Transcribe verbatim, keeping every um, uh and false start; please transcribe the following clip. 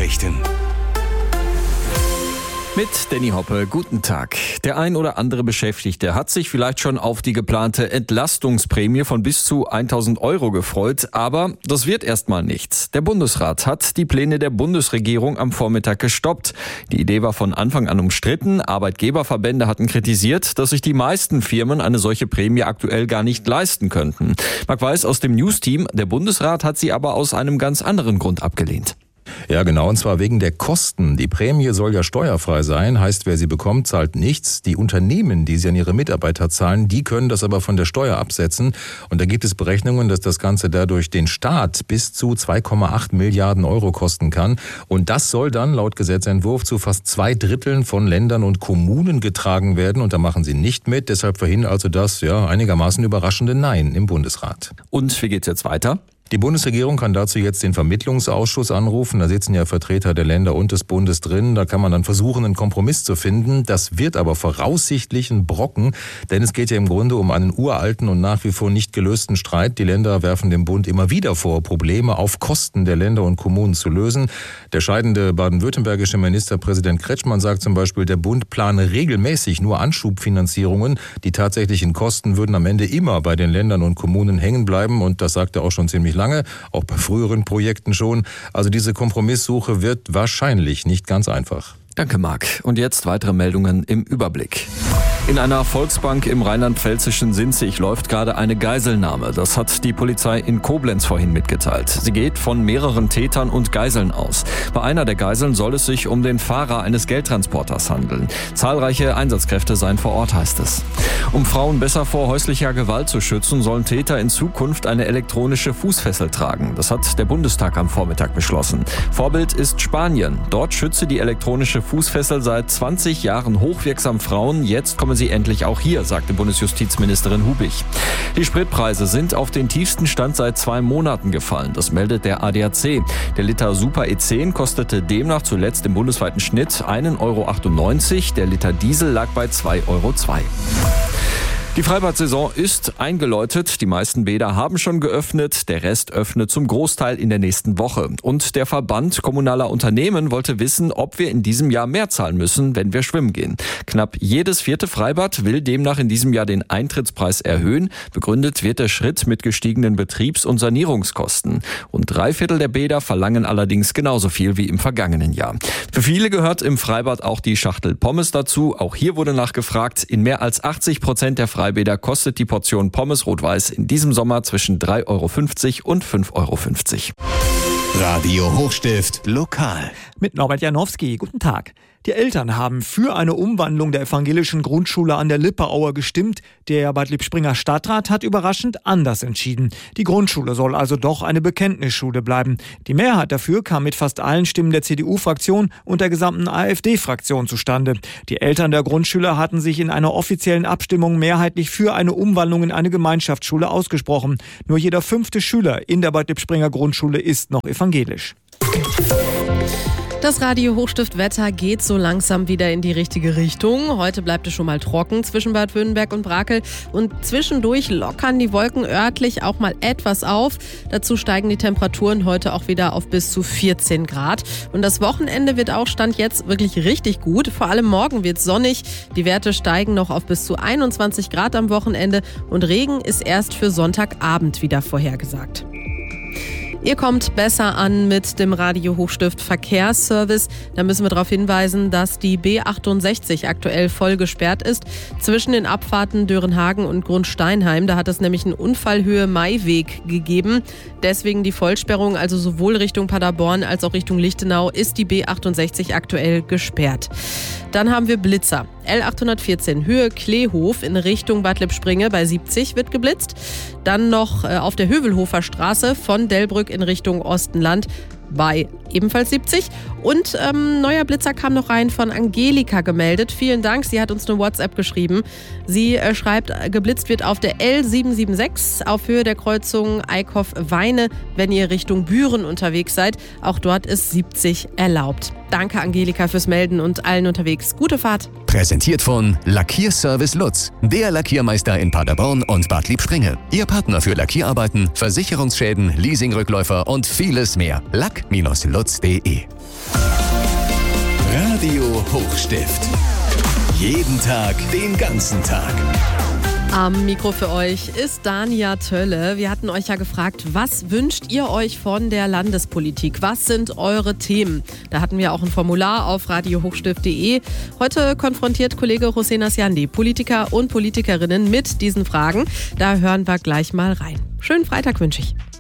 Nachrichten. Mit Danny Hoppe, guten Tag. Der ein oder andere Beschäftigte hat sich vielleicht schon auf die geplante Entlastungsprämie von bis zu tausend Euro gefreut, aber das wird erstmal nichts. Der Bundesrat hat die Pläne der Bundesregierung am Vormittag gestoppt. Die Idee war von Anfang an umstritten. Arbeitgeberverbände hatten kritisiert, dass sich die meisten Firmen eine solche Prämie aktuell gar nicht leisten könnten. Marc Weiß aus dem News-Team, der Bundesrat hat sie aber aus einem ganz anderen Grund abgelehnt. Ja, genau, und zwar wegen der Kosten. Die Prämie soll ja steuerfrei sein, heißt, wer sie bekommt, zahlt nichts. Die Unternehmen, die sie an ihre Mitarbeiter zahlen, die können das aber von der Steuer absetzen. Und da gibt es Berechnungen, dass das Ganze dadurch den Staat bis zu zwei Komma acht Milliarden Euro kosten kann. Und das soll dann laut Gesetzentwurf zu fast zwei Dritteln von Ländern und Kommunen getragen werden. Und da machen sie nicht mit. Deshalb verhindert also das ja einigermaßen überraschende Nein im Bundesrat. Und wie geht's jetzt weiter? Die Bundesregierung kann dazu jetzt den Vermittlungsausschuss anrufen. Da sitzen ja Vertreter der Länder und des Bundes drin. Da kann man dann versuchen, einen Kompromiss zu finden. Das wird aber voraussichtlich ein Brocken, denn es geht ja im Grunde um einen uralten und nach wie vor nicht gelösten Streit. Die Länder werfen dem Bund immer wieder vor, Probleme auf Kosten der Länder und Kommunen zu lösen. Der scheidende baden-württembergische Ministerpräsident Kretschmann sagt zum Beispiel, der Bund plane regelmäßig nur Anschubfinanzierungen. Die tatsächlichen Kosten würden am Ende immer bei den Ländern und Kommunen hängen bleiben. Und das sagt er auch schon ziemlich lange. Lange, auch bei früheren Projekten schon. Also diese Kompromisssuche wird wahrscheinlich nicht ganz einfach. Danke, Marc. Und jetzt weitere Meldungen im Überblick. In einer Volksbank im rheinland-pfälzischen Sinzig läuft gerade eine Geiselnahme. Das hat die Polizei in Koblenz vorhin mitgeteilt. Sie geht von mehreren Tätern und Geiseln aus. Bei einer der Geiseln soll es sich um den Fahrer eines Geldtransporters handeln. Zahlreiche Einsatzkräfte seien vor Ort, heißt es. Um Frauen besser vor häuslicher Gewalt zu schützen, sollen Täter in Zukunft eine elektronische Fußfessel tragen. Das hat der Bundestag am Vormittag beschlossen. Vorbild ist Spanien. Dort schütze die elektronische Fußfessel seit zwanzig Jahren hochwirksam Frauen. Jetzt kommen sie endlich auch hier, sagte Bundesjustizministerin Hubich. Die Spritpreise sind auf den tiefsten Stand seit zwei Monaten gefallen. Das meldet der A D A C. Der Liter Super E zehn kostete demnach zuletzt im bundesweiten Schnitt ein Euro achtundneunzig. Der Liter Diesel lag bei zwei Euro zwei. Die Freibad-Saison ist eingeläutet. Die meisten Bäder haben schon geöffnet. Der Rest öffnet zum Großteil in der nächsten Woche. Und der Verband kommunaler Unternehmen wollte wissen, ob wir in diesem Jahr mehr zahlen müssen, wenn wir schwimmen gehen. Knapp jedes vierte Freibad will demnach in diesem Jahr den Eintrittspreis erhöhen. Begründet wird der Schritt mit gestiegenen Betriebs- und Sanierungskosten. Und drei Viertel der Bäder verlangen allerdings genauso viel wie im vergangenen Jahr. Für viele gehört im Freibad auch die Schachtel Pommes dazu. Auch hier wurde nachgefragt. In mehr als achtzig Prozent der Freibäder Freibäder kostet die Portion Pommes Rot-Weiß in diesem Sommer zwischen drei Euro fünfzig und fünf Euro fünfzig. Radio Hochstift lokal. Mit Norbert Janowski. Guten Tag. Die Eltern haben für eine Umwandlung der evangelischen Grundschule an der Lippeauer gestimmt. Der Bad Lippspringer Stadtrat hat überraschend anders entschieden. Die Grundschule soll also doch eine Bekenntnisschule bleiben. Die Mehrheit dafür kam mit fast allen Stimmen der C D U-Fraktion und der gesamten AfD-Fraktion zustande. Die Eltern der Grundschüler hatten sich in einer offiziellen Abstimmung mehrheitlich für eine Umwandlung in eine Gemeinschaftsschule ausgesprochen. Nur jeder fünfte Schüler in der Bad Lippspringer Grundschule ist noch evangelisch. Das Radio Hochstift Wetter geht so langsam wieder in die richtige Richtung. Heute bleibt es schon mal trocken zwischen Bad Wöhnenberg und Brakel und zwischendurch lockern die Wolken örtlich auch mal etwas auf. Dazu steigen die Temperaturen heute auch wieder auf bis zu vierzehn Grad. Und das Wochenende wird auch Stand jetzt wirklich richtig gut. Vor allem morgen wird es sonnig. Die Werte steigen noch auf bis zu einundzwanzig Grad am Wochenende und Regen ist erst für Sonntagabend wieder vorhergesagt. Ihr kommt besser an mit dem Radio Hochstift Verkehrsservice. Da müssen wir darauf hinweisen, dass die B achtundsechzig aktuell voll gesperrt ist. Zwischen den Abfahrten Dörenhagen und Grundsteinheim. Da hat es nämlich einen Unfallhöhe-Maiweg gegeben. Deswegen die Vollsperrung, also sowohl Richtung Paderborn als auch Richtung Lichtenau, ist die B achtundsechzig aktuell gesperrt. Dann haben wir Blitzer. L achthundertvierzehn Höhe Kleehof in Richtung Bad Lippspringe bei siebzig wird geblitzt. Dann noch äh, auf der Hövelhofer Straße von Delbrück in Richtung Ostenland bei ebenfalls siebzig. Und ähm, neuer Blitzer kam noch rein von Angelika gemeldet. Vielen Dank, sie hat uns eine WhatsApp geschrieben. Sie äh, schreibt, geblitzt wird auf der L siebenhundertsiebenundsechzig auf Höhe der Kreuzung Eickhoff-Weine, wenn ihr Richtung Büren unterwegs seid. Auch dort ist siebzig erlaubt. Danke Angelika fürs Melden und allen unterwegs. Gute Fahrt. Präsentiert von Lackierservice Lutz, der Lackiermeister in Paderborn und Bad Lippspringe. Ihr Partner für Lackierarbeiten, Versicherungsschäden, Leasingrückläufer und vieles mehr. lack Bindestrich lutz punkt de Radio Hochstift. Jeden Tag, den ganzen Tag. Am Mikro für euch ist Dania Tölle. Wir hatten euch ja gefragt, was wünscht ihr euch von der Landespolitik? Was sind eure Themen? Da hatten wir auch ein Formular auf radio hochstift punkt de. Heute konfrontiert Kollege Hossein Asyandi Politiker und Politikerinnen mit diesen Fragen. Da hören wir gleich mal rein. Schönen Freitag wünsche ich.